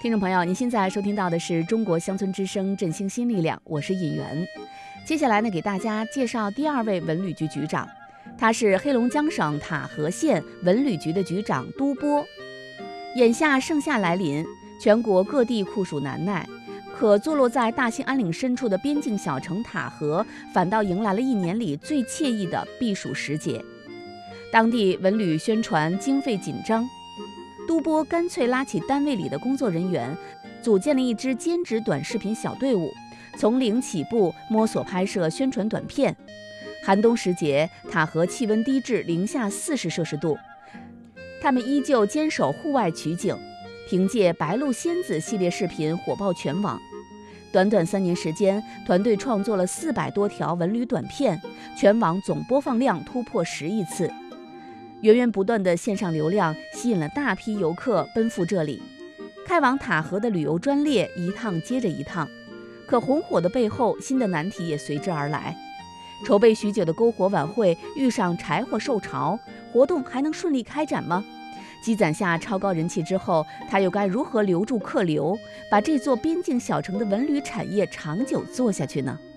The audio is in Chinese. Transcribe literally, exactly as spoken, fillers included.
听众朋友，您现在收听到的是中国乡村之声振兴新力量，我是尹媛。接下来呢，给大家介绍第二位文旅局局长，他是黑龙江省塔河县文旅局的局长都波。眼下盛夏来临，全国各地酷暑难耐，可坐落在大兴安岭深处的边境小城塔河，反倒迎来了一年里最惬意的避暑时节。当地文旅宣传经费紧张，都波干脆拉起单位里的工作人员，组建了一支兼职短视频小队伍，从零起步摸索拍摄宣传短片。寒冬时节，塔河气温低至零下四十摄氏度，他们依旧坚守户外取景，凭借白鹭仙子系列视频火爆全网。短短三年时间，团队创作了四百多条文旅短片，全网总播放量突破十亿次。源源不断的线上流量吸引了大批游客奔赴这里，开往塔河的旅游专列一趟接着一趟。可红火的背后，新的难题也随之而来。筹备许久的篝火晚会遇上柴火受潮，活动还能顺利开展吗？积攒下超高人气之后，他又该如何留住客流，把这座边境小城的文旅产业长久做下去呢？